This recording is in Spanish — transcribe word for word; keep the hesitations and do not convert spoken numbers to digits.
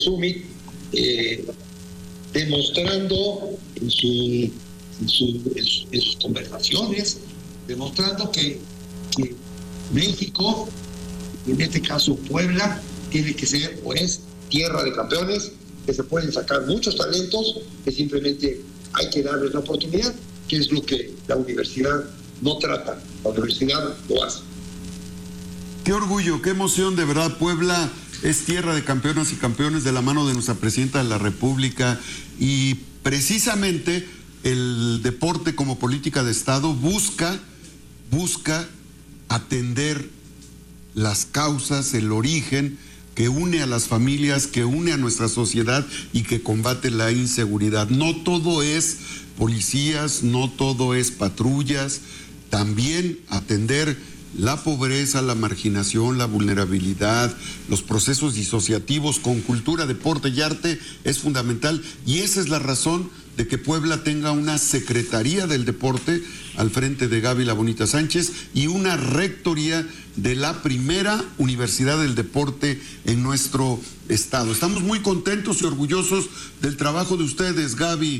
Summit, eh, demostrando en, su, en, su, en, su, en sus conversaciones, demostrando que, que México, en este caso Puebla, tiene que ser o es tierra de campeones, que se pueden sacar muchos talentos, que simplemente hay que darles la oportunidad, que es lo que la universidad no trata, la universidad lo hace. Qué orgullo, qué emoción, de verdad. Puebla es tierra de campeonas y campeones de la mano de nuestra presidenta de la República, y precisamente el deporte como política de Estado busca, busca atender las causas, el origen que une a las familias, que une a nuestra sociedad y que combate la inseguridad. No todo es policías, no todo es patrullas, también atender la pobreza, la marginación, la vulnerabilidad, los procesos disociativos con cultura, deporte y arte es fundamental, y esa es la razón de que Puebla tenga una Secretaría del Deporte al frente de Gaby La Bonita Sánchez y una rectoría de la primera Universidad del Deporte en nuestro estado. Estamos muy contentos y orgullosos del trabajo de ustedes, Gaby.